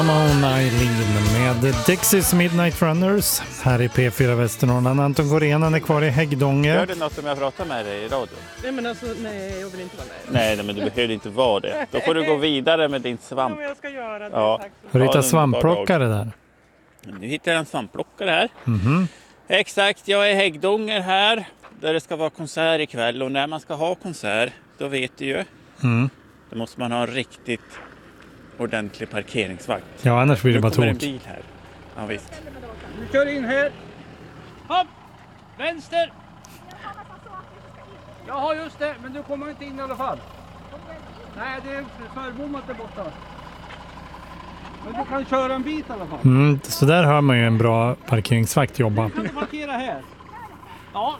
Eileen med Dexys Midnight Runners här i P4 Västernorrland. Anton Gorén är kvar i Häggdånger. Gör det något om jag pratar med dig i radio? Nej, men alltså, nej, jag vill inte vara med. Nej, men du behöver inte vara det. Då får du gå vidare med din svamp. Ja, men jag ska göra det. Ja. Tack. Har du hittat svampplockare där? Nu hittar jag en svampplockare här. Mhm. Exakt, jag är i Häggdånger här. Där det ska vara konsert ikväll. Och när man ska ha konsert, då vet du ju. Mm. Då måste man ha en riktigt ordentlig parkeringsvakt. Ja, annars blir det Nu bara kommer en tok. bil här. Ja, visst. Du kör in här. Hopp! Vänster! Jaha, just det. Men du kommer inte in i alla fall. Nej, det är förbommat där borta. Men du kan köra en bit i alla fall. Så där hör man ju en bra parkeringsvakt jobba. Kan du parkera här? Ja.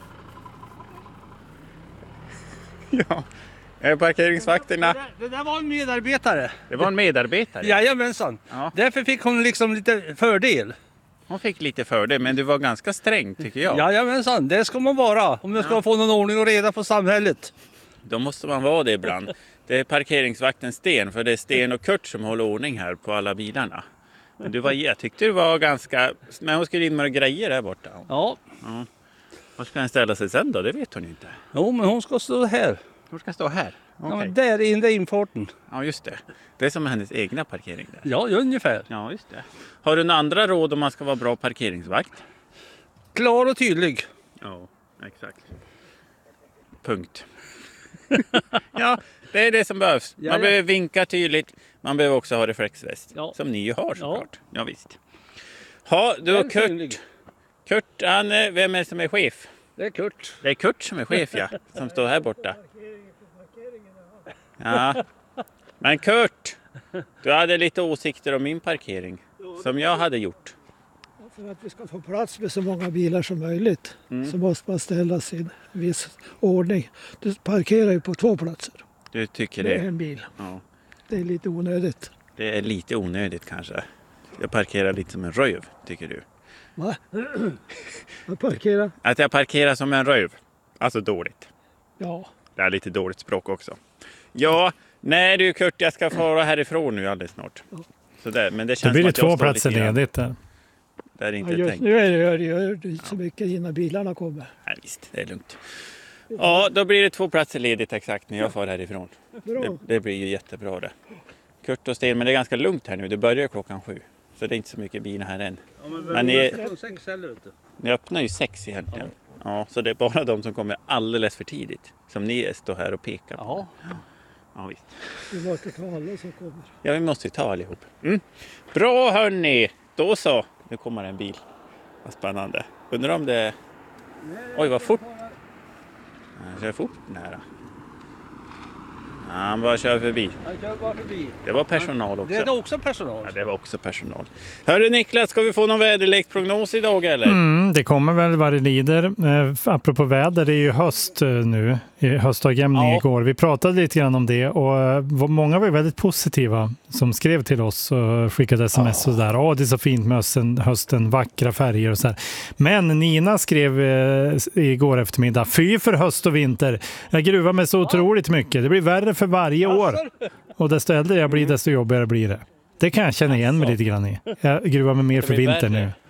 Ja. Parkeringsvakterna. Det där var en medarbetare. Det var en medarbetare. Jajamensan. Ja. Därför fick hon liksom lite fördel. Hon fick lite för det, men du var ganska sträng tycker jag. Jajamensan, det ska man vara. Om man ska få någon ordning och reda på samhället. Då måste man vara det ibland. Det är parkeringsvakten Sten, för det är Sten och Kurt som håller ordning här på alla bilarna. Men jag tyckte du var ganska... Men hon skulle in med grejer där borta. Ja. Var ska han ställa sig sen då? Det vet hon inte. Jo, men hon ska stå här. Hon ska stå här. Ja, Okej. men där är det infarten. Ja, just det. Det är som hennes egna parkering där. Ja, ungefär. Ja, just det. Har du några andra råd om man ska vara bra parkeringsvakt? Klar och tydlig. Ja, exakt. Punkt. Ja, det är det som behövs. Man Ja. behöver vinka tydligt. Man behöver också ha reflexväst. Ja. Som ni ju har såklart. Ja, visst. Ja, du och Synlig. Kurt, vem är det som är chef? Det är Kurt. Det är Kurt som är chef, ja. Som står här borta. Ja. Men Kurt, du hade lite åsikter om min parkering. Som jag hade gjort. För att vi ska få plats med så många bilar som möjligt så måste man ställa sin viss ordning. Du parkerar ju på 2 platser. Du tycker Det är det? en bil. Ja. Det är lite onödigt. Det är lite onödigt kanske. Jag parkerar lite som en röv, tycker du? Va? Att parkera? Att jag parkerar som en röv. Alltså dåligt. Ja. Det är lite dåligt språk också. Ja, nej du Kurt, jag ska fara härifrån nu alldeles snart. Så där, men det Då känns blir som det att jag 2 står platser lite grann. ledigt där. Det är inte Just tänkt. nu gör det inte så mycket innan bilarna kommer. Nej, visst, det är lugnt. Ja, då blir det 2 platser ledigt exakt när jag far härifrån. Bra. Det blir ju jättebra det. Kurt och Sten, men det är ganska lugnt här nu. Det börjar 7:00. Så det är inte så mycket bilar här än. Men ni öppnar ju 6 egentligen. Ja, så det är bara de som kommer alldeles för tidigt. Som ni står här och pekar på. Ja, visst. Vi måste ta alla som kommer. Ja, vi måste ju ta allihop. Bra hörni! Då så. Nu kommer en bil. Vad spännande. Undrar om det... Oj, vad fort. Han kör fort nära. Ja, han bara kör förbi. Han kör bara förbi. Det var personal också. Det är också personal. Ja, det var också personal. Hörru Niklas, ska vi få någon väderleksprognos idag eller? Det kommer väl vad det lider. Apropå väder, det är ju höst nu. Höstavjämning igår. Vi pratade lite grann om det och många var väldigt positiva som skrev till oss och skickade sms och sådär. Det är så fint med hösten, vackra färger och så här. Men Nina skrev igår eftermiddag, fy för höst och vinter. Jag gruvar mig så otroligt mycket. Det blir värre för varje år. Och desto äldre jag blir, desto jobbigare blir det. Det kan jag känna igen mig lite grann i. Jag gruvar mig mer för vinter nu.